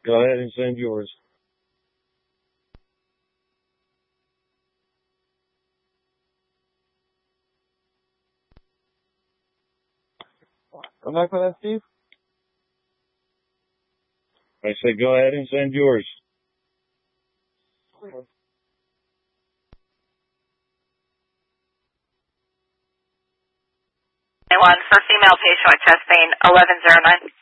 Go ahead and send yours. Come back with that, Steve? I said go ahead and send yours. One for female patient with chest pain, 1109.